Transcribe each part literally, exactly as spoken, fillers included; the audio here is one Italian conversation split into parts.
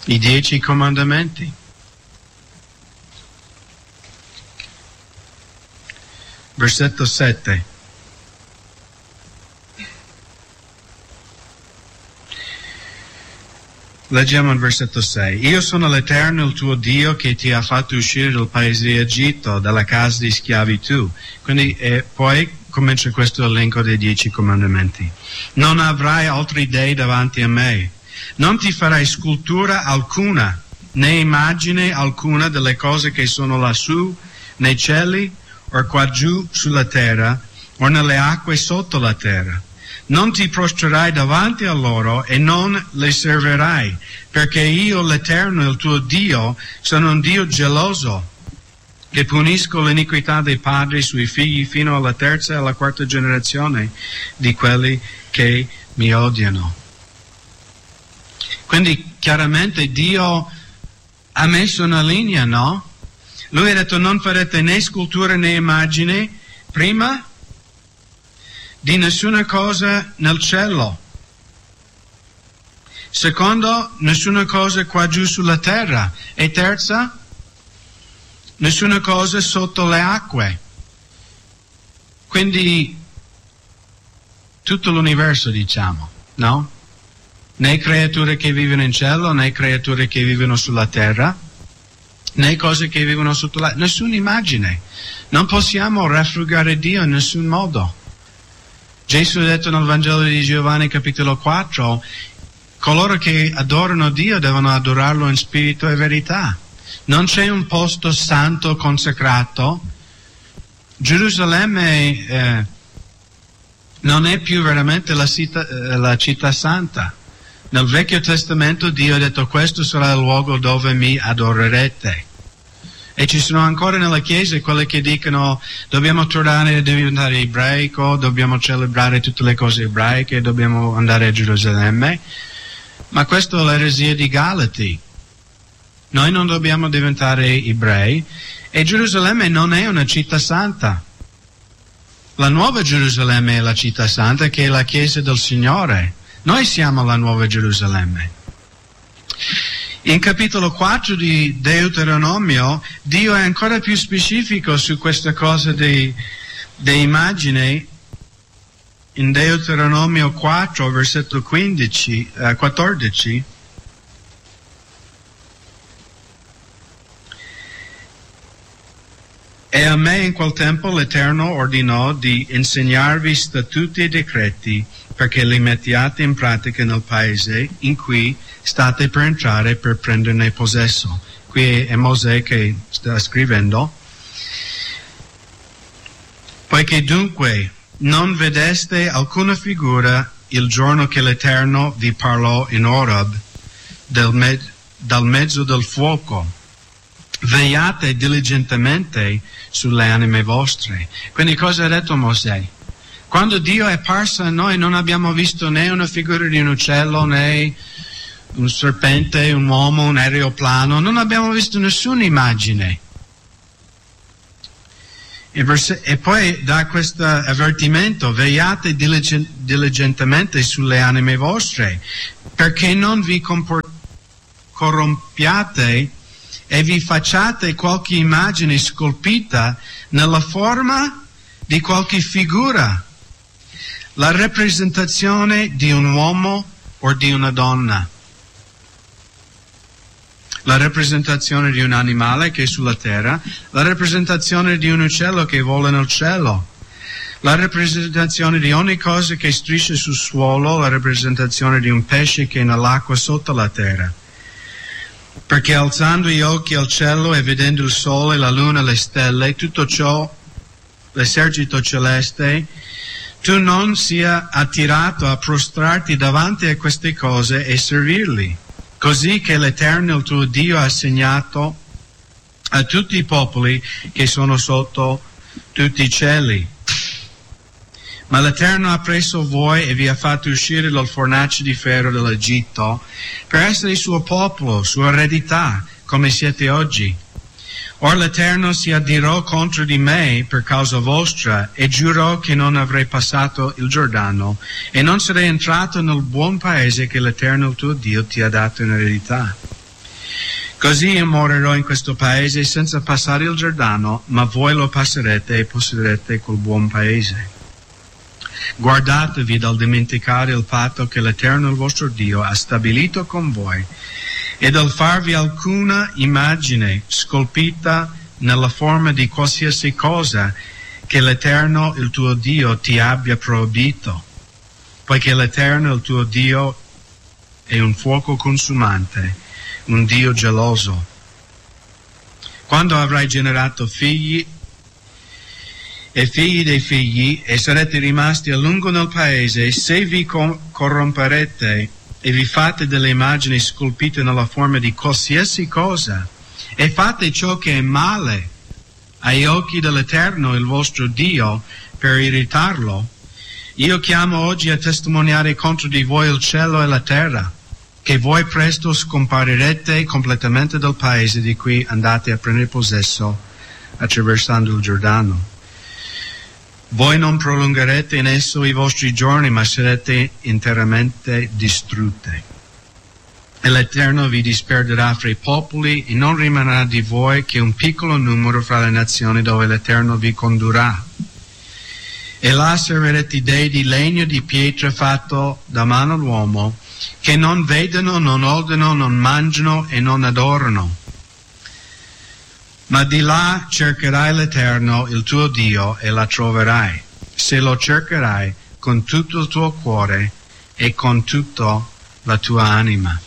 I dieci comandamenti. Versetto sette. Leggiamo il versetto sei. Io sono l'Eterno, il tuo Dio, che ti ha fatto uscire dal paese di Egitto, dalla casa di schiavitù. Quindi eh, poi comincia questo elenco dei dieci comandamenti. Non avrai altri dei davanti a me. Non ti farai scultura alcuna, né immagine alcuna delle cose che sono lassù, nei cieli, o qua giù sulla terra, o nelle acque sotto la terra. Non ti prostrerai davanti a loro e non le servirai, perché io, l'Eterno, il tuo Dio, sono un Dio geloso, che punisco l'iniquità dei padri sui figli fino alla terza e alla quarta generazione di quelli che mi odiano. Quindi chiaramente Dio ha messo una linea, no? Lui ha detto non farete né scultura né immagine, prima di nessuna cosa nel cielo. Secondo, nessuna cosa qua giù sulla terra. E terza, nessuna cosa sotto le acque. Quindi tutto l'universo, diciamo, no? Né creature che vivono in cielo, né creature che vivono sulla terra, né cose che vivono sotto la... Nessuna immagine. Non possiamo raffreddare Dio in nessun modo. Gesù ha detto nel Vangelo di Giovanni capitolo quattro, coloro che adorano Dio devono adorarlo in spirito e verità. Non c'è un posto santo consacrato. Gerusalemme eh, non è più veramente la città, eh, la città santa. Nel Vecchio Testamento Dio ha detto questo sarà il luogo dove mi adorerete. E ci sono ancora nella Chiesa quelle che dicono dobbiamo tornare a diventare ebraico, dobbiamo celebrare tutte le cose ebraiche, dobbiamo andare a Gerusalemme. Ma questa è l'eresia di Galati. Noi non dobbiamo diventare ebrei e Gerusalemme non è una città santa. La nuova Gerusalemme è la città santa che è la Chiesa del Signore. Noi siamo la nuova Gerusalemme. In capitolo quattro di Deuteronomio, Dio è ancora più specifico su questa cosa di, di immagine. In Deuteronomio quattro, versetto quindici, eh, quattordici, e a me in quel tempo l'Eterno ordinò di insegnarvi statuti e decreti perché li mettiate in pratica nel paese in cui state per entrare per prenderne possesso. Qui è Mosè che sta scrivendo. Poiché dunque non vedeste alcuna figura il giorno che l'Eterno vi parlò in Oreb del me- dal mezzo del fuoco, vegliate diligentemente sulle anime vostre. Quindi cosa ha detto Mosè? Quando Dio è apparso a noi non abbiamo visto né una figura di un uccello, né un serpente, un uomo, un aeroplano, non abbiamo visto nessuna immagine. E, verse- e poi dà questo avvertimento, vegliate diligent- diligentemente sulle anime vostre, perché non vi compor- corrompiate e vi facciate qualche immagine scolpita nella forma di qualche figura, la rappresentazione di un uomo o di una donna, la rappresentazione di un animale che è sulla terra, la rappresentazione di un uccello che vola nel cielo, la rappresentazione di ogni cosa che striscia sul suolo, la rappresentazione di un pesce che è nell'acqua sotto la terra. Perché alzando gli occhi al cielo e vedendo il sole, la luna, le stelle, tutto ciò, l'esercito celeste, tu non sia attirato a prostrarti davanti a queste cose e servirli, così che l'Eterno, il tuo Dio, ha segnato a tutti i popoli che sono sotto tutti i cieli. Ma l'Eterno ha preso voi e vi ha fatto uscire dal fornace di ferro dell'Egitto per essere il suo popolo, sua eredità, come siete oggi. Or l'Eterno si adirò contro di me per causa vostra e giurò che non avrei passato il Giordano e non sarei entrato nel buon paese che l'Eterno il tuo Dio ti ha dato in eredità. Così io morirò in questo paese senza passare il Giordano, ma voi lo passerete e possederete quel buon paese. Guardatevi dal dimenticare il patto che l'Eterno, il vostro Dio, ha stabilito con voi, e dal farvi alcuna immagine scolpita nella forma di qualsiasi cosa che l'Eterno, il tuo Dio, ti abbia proibito, poiché l'Eterno, il tuo Dio, è un fuoco consumante, un Dio geloso. Quando avrai generato figli e figli dei figli e sarete rimasti a lungo nel paese, se vi corromperete e vi fate delle immagini scolpite nella forma di qualsiasi cosa e fate ciò che è male agli occhi dell'Eterno, il vostro Dio, per irritarlo, io chiamo oggi a testimoniare contro di voi il cielo e la terra, che voi presto scomparirete completamente dal paese di cui andate a prendere possesso attraversando il Giordano. Voi non prolungherete in esso i vostri giorni, ma sarete interamente distrutte. E l'Eterno vi disperderà fra i popoli, e non rimarrà di voi che un piccolo numero fra le nazioni dove l'Eterno vi condurrà. E là servirete dei di legno di pietra fatto da mano all'uomo, che non vedono, non odono, non mangiano e non adorano. Ma di là cercherai l'Eterno, il tuo Dio, e la troverai, se lo cercherai con tutto il tuo cuore e con tutta la tua anima.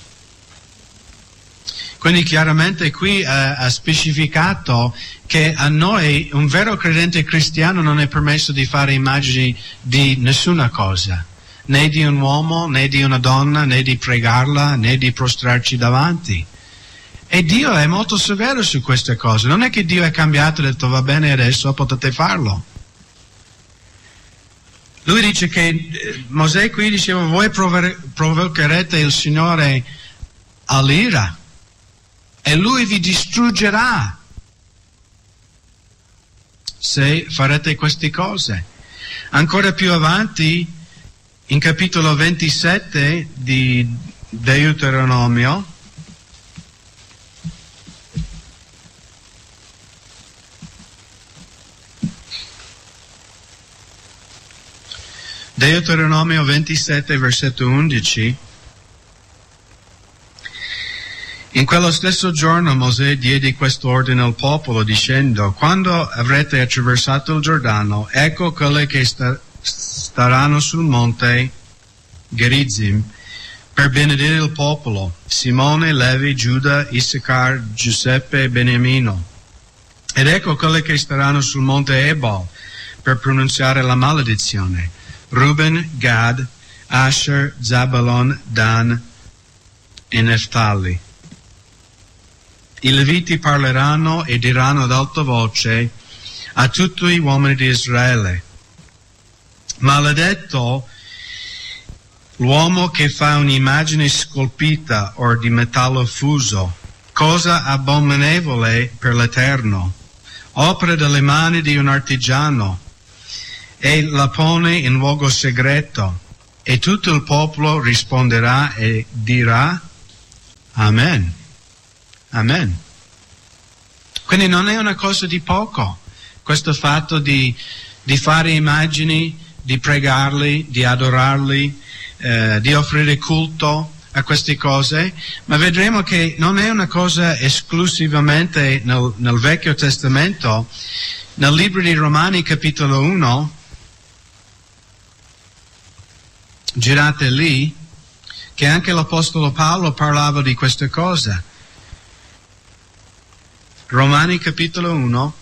Quindi chiaramente qui eh, ha specificato che a noi, un vero credente cristiano, non è permesso di fare immagini di nessuna cosa, né di un uomo, né di una donna, né di pregarla, né di prostrarci davanti. E Dio è molto severo su queste cose. Non è che Dio è cambiato e ha detto va bene adesso potete farlo. Lui dice che, eh, Mosè qui diceva voi provocherete il Signore all'ira e Lui vi distruggerà se farete queste cose. Ancora più avanti, in capitolo ventisette di Deuteronomio, Deuteronomio ventisette, versetto undici. In quello stesso giorno Mosè diede questo ordine al popolo, dicendo: quando avrete attraversato il Giordano, ecco quelle che sta- staranno sul monte Gerizim per benedire il popolo: Simone, Levi, Giuda, Issachar, Giuseppe e Beniamino. Ed ecco quelle che staranno sul monte Ebal per pronunziare la maledizione: Ruben, Gad, Asher, Zabulon, Dan e Neftali. I Leviti parleranno e diranno ad alta voce a tutti gli uomini di Israele: maledetto l'uomo che fa un'immagine scolpita o di metallo fuso, cosa abominevole per l'Eterno, opera delle mani di un artigiano, e la pone in luogo segreto. E tutto il popolo risponderà e dirà Amen. Amen. Quindi non è una cosa di poco questo fatto di, di fare immagini, di pregarli, di adorarli, eh, di offrire culto a queste cose, ma vedremo che non è una cosa esclusivamente nel, nel Vecchio Testamento. Nel libro di Romani capitolo uno, girate lì, che anche l'Apostolo Paolo parlava di queste cose. Romani capitolo uno,